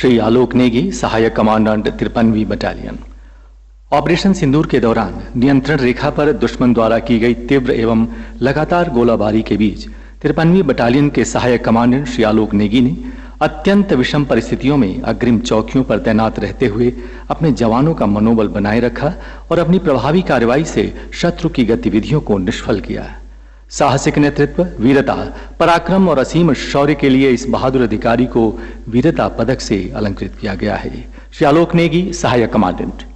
श्री आलोक नेगी, सहायक commandant 53वीं battalion. Operation सिंदूर के दौरान नियंत्रण रेखा पर दुश्मन द्वारा की गई तीव्र एवं लगातार गोलाबारी के बीच 53वीं बटालियन के सहायक कमांडेंट श्री आलोक नेगी ने अत्यंत विषम परिस्थितियों में अग्रिम चौकियों पर तैनात रहते हुए अपने जवानों का मनोबल बनाए रखा और अपनी प्रभावी कार्रवाई से शत्रु की गतिविधियों को निष्फल किया। साहसिक नेतृत्व, वीरता, पराक्रम और असीम शौर्य के लिए इस बहादुर अधिकारी को वीरता पदक से अलंकृत किया गया है। श्री आलोक नेगी, सहायक कमांडेंट।